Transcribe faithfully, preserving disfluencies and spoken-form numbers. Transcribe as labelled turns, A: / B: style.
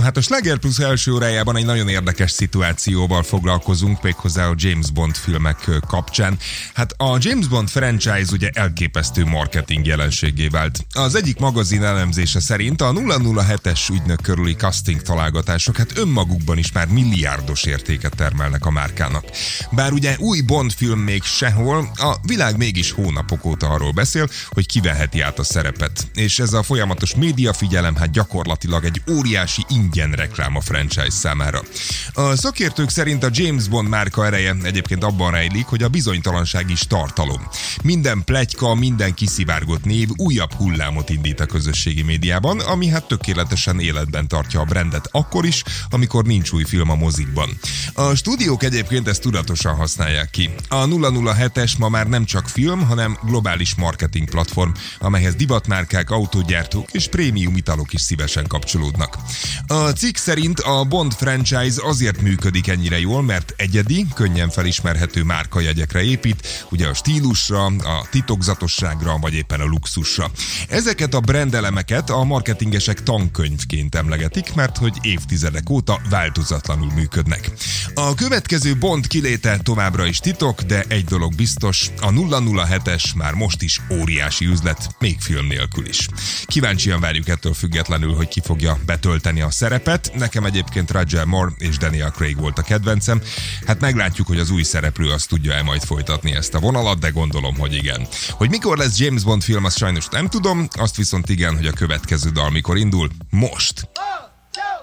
A: hát a Sláger Plus első órájában egy nagyon érdekes szituációval foglalkozunk, méghozzá a James Bond filmek kapcsán. Hát a James Bond franchise ugye elképesztő marketing jelenségé vált. Az egyik magazin elemzése szerint a nulla nulla hetes ügynök körüli casting találgatások hát önmagukban is már milliárdos értéket termelnek a márkának. Bár ugye új Bond film még sehol, a világ mégis hónapok óta arról beszél, hogy kiveheti át a szerepet. És ez a folyamatos médiafigyelem hát gyakorlatilag egy óriási ingyen reklám a franchise számára. A szakértők szerint a James Bond márka ereje egyébként abban rejlik, hogy a bizonytalanság is tartalom. Minden pletyka, minden kiszivárgott név újabb hullámot indít a közösségi médiában, ami hát tökéletesen életben tartja a brandet akkor is, amikor nincs új film a mozikban. A stúdiók egyébként ezt tudatosan használják ki. A nulla nulla hetes ma már nem csak film, hanem globális marketing platform, amelyhez divatmárkák, autógyártók és prémium italok is szívesen kapcsolódnak. A cikk szerint a Bond franchise azért működik ennyire jól, mert egyedi, könnyen felismerhető márkajegyekre épít, ugye a stílusra, a titokzatosságra, vagy éppen a luxusra. Ezeket a brandelemeket a marketingesek tankönyvként emlegetik, mert hogy évtizedek óta változatlanul működnek. A következő Bond kiléte továbbra is titok, de egy dolog biztos, a nulla nulla hetes már most is óriási üzlet, még film nélkül is. Kíváncsian várjuk ettől függetlenül, hogy ki fogja betölteni a szerepet. Nekem egyébként Roger Moore és Daniel Craig volt a kedvencem. Hát meglátjuk, hogy az új szereplő azt tudja-e majd folytatni ezt a vonalat, de gondolom, hogy igen. Hogy mikor lesz James Bond film, azt sajnos nem tudom, azt viszont igen, hogy a következő dal mikor indul. Most!